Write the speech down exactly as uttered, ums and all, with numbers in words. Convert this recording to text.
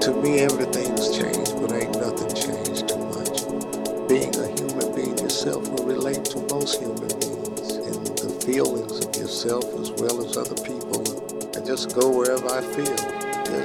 To me, everything's changed, but ain't nothing changed too much. Being a human being yourself will relate to most human beings and the feelings of yourself as well as other people. I just go wherever I feel.